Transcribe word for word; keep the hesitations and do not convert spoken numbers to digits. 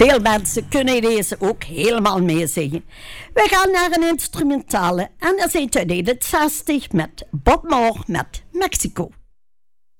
Veel mensen kunnen deze ook helemaal meezingen. We gaan naar een instrumentale en dat is uit de zestig met Bob Moore met Mexico.